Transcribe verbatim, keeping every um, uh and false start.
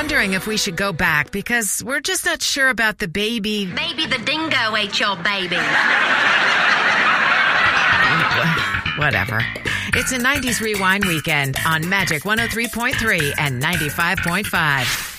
wondering if we should go back because we're just not sure about the baby. Maybe the dingo ate your baby. Whatever. It's a nineties Rewind weekend on Magic one oh three point three and ninety-five point five.